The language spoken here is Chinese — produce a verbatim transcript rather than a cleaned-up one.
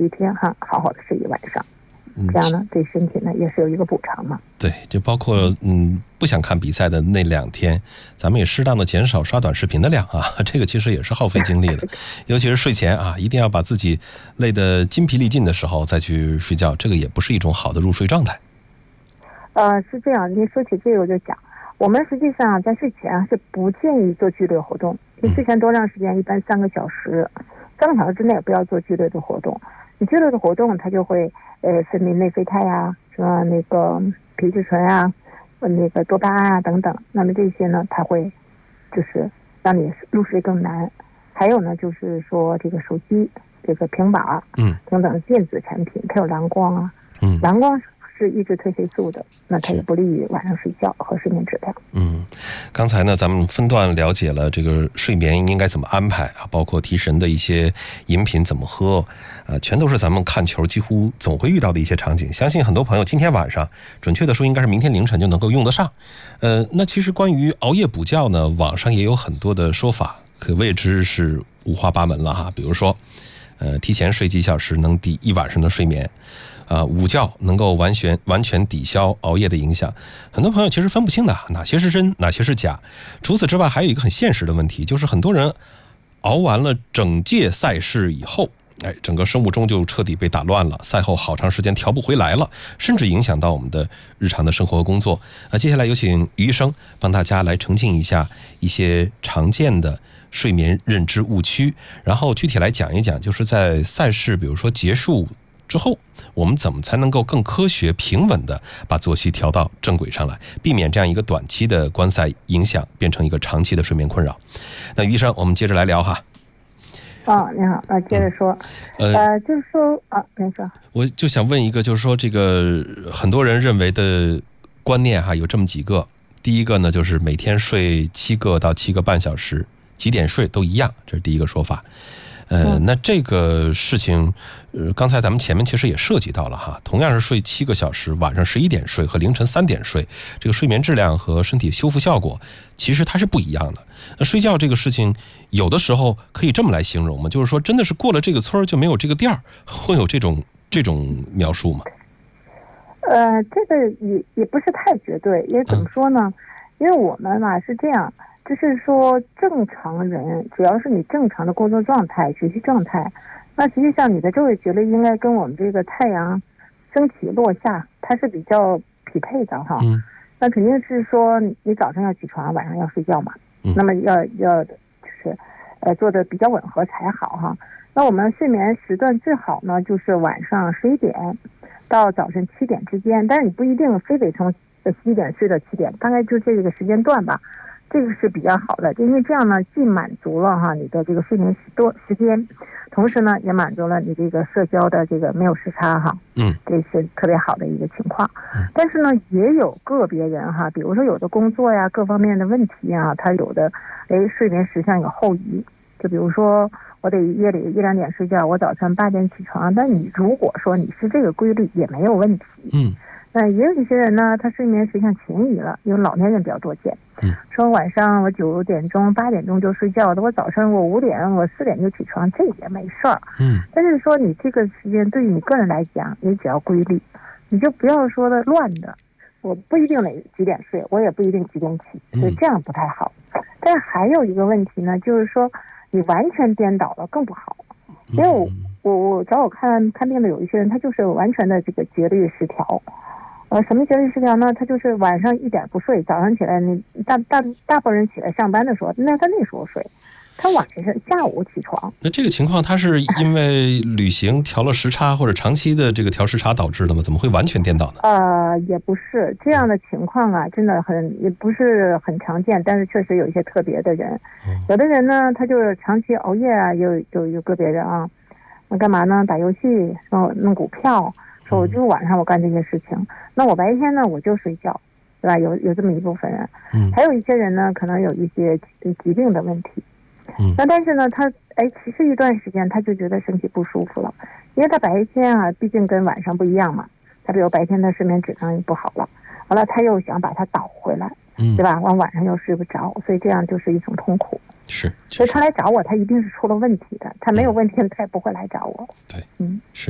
一天哈好好的睡一晚上，这样呢对身体呢也是有一个补偿嘛。 对，就包括嗯不想看比赛的那两天，咱们也适当的减少刷短视频的量啊，这个其实也是耗费精力的，尤其是睡前啊，一定要把自己累得筋疲力尽的时候再去睡觉，这个也不是一种好的入睡状态。 呃，是这样，您说起这个我就讲，我们实际上在睡前是不建议做剧烈活动。你睡前多长时间？一般三个小时，三个小时之内不要做剧烈的活动。你剧烈的活动，它就会呃分泌内啡肽呀，什么那个皮质醇啊，那个多巴胺啊等等。那么这些呢，它会就是让你入睡更难。还有呢，就是说这个手机、这个平板、嗯等等电子产品，它有蓝光啊，嗯，蓝光是抑制褪黑素的，那它也不利于晚上睡觉和睡眠质量。 嗯，刚才呢，咱们分段了解了这个睡眠应该怎么安排啊，包括提神的一些饮品怎么喝，呃，全都是咱们看球几乎总会遇到的一些场景。相信很多朋友今天晚上，准确的说应该是明天凌晨就能够用得上。呃，那其实关于熬夜补觉呢，网上也有很多的说法，可谓之是五花八门了哈。比如说，呃，提前睡几小时能抵一晚上的睡眠。啊，午觉能够完全完全抵消熬夜的影响，很多朋友其实分不清的，哪些是真，哪些是假。除此之外，还有一个很现实的问题，就是很多人熬完了整届赛事以后，哎，整个生物钟就彻底被打乱了，赛后好长时间调不回来了，甚至影响到我们的日常的生活和工作。啊，接下来有请于医生帮大家来澄清一下一些常见的睡眠认知误区，然后具体来讲一讲，就是在赛事比如说结束之后，我们怎么才能够更科学平稳的把作息调到正轨上来，避免这样一个短期的观赛影响变成一个长期的睡眠困扰。那于医生，我们接着来聊哈。 哦，你好，呃，接着说，嗯、呃，就是说啊，没事。 我就想问一个，就是说这个很多人认为的观念哈，有这么几个。第一个呢，就是每天睡七个到七个半小时，几点睡都一样，这是第一个说法。呃，那这个事情，呃，刚才咱们前面其实也涉及到了哈，同样是睡七个小时，晚上十一点睡和凌晨三点睡，这个睡眠质量和身体修复效果，其实它是不一样的。那睡觉这个事情，有的时候可以这么来形容吗？就是说，真的是过了这个村就没有这个店儿，会有这种这种描述吗？ 呃，这个也也不是太绝对，因为怎么说呢？嗯、因为我们嘛是这样。就是说正常人只要是你正常的工作状态学习状态，那实际上你的昼夜节律应该跟我们这个太阳升起落下它是比较匹配的哈、嗯、那肯定是说你早上要起床晚上要睡觉嘛、嗯、那么要要就是呃做的比较吻合才好哈。那我们睡眠时段最好呢就是晚上十一点到早晨七点之间，但是你不一定非得从十一点睡到七点，大概就这个时间段吧，这个是比较好的，因为这样呢，既满足了哈你的这个睡眠时多时间，同时呢也满足了你这个社交的这个没有时差哈，嗯，这是特别好的一个情况。但是呢，也有个别人哈，比如说有的工作呀各方面的问题啊，他有的哎睡眠时相有后移，就比如说我得夜里一两点睡觉，我早晨八点起床，但你如果说你是这个规律也没有问题，嗯。那也有一些人呢，他睡眠实际上前移了，因为老年人比较多见。嗯，说晚上我九点钟、八点钟就睡觉的，我早上我五点、我四点就起床，这也没事儿。嗯，但是说你这个时间对于你个人来讲，你只要规律，你就不要说的乱的。我不一定哪几点睡，我也不一定几点起，所以这样不太好。嗯、但是还有一个问题呢，就是说你完全颠倒了更不好，因为我我我找我看看病的有一些人，他就是完全的这个节律失调。呃，什么节律失调呢？他就是晚上一点不睡，早上起来，你大大大部分人起来上班的时候，那他那时候睡，他晚上下午起床。 那这个情况，他是因为旅行调了时差，或者长期的这个调时差导致的吗？怎么会完全颠倒呢？ 呃，也不是这样的情况啊，真的很也不是很常见，但是确实有一些特别的人，嗯、有的人呢，他就是长期熬夜啊，有有有个别人啊，那干嘛呢？打游戏，然后弄股票。说我就晚上我干这些事情，那我白天呢我就睡觉，对吧？有有这么一部分人，嗯，还有一些人呢可能有一些疾病的问题，嗯，那但是呢他哎其实一段时间他就觉得身体不舒服了，因为他白天啊毕竟跟晚上不一样嘛，他比如白天的睡眠质量也不好了，完了他又想把它倒回来，嗯，对吧？完晚上又睡不着，所以这样就是一种痛苦。 是， 所以他来找我，他一定是出了问题的，他没有问题，他也不会来找我。 对， 嗯， 是。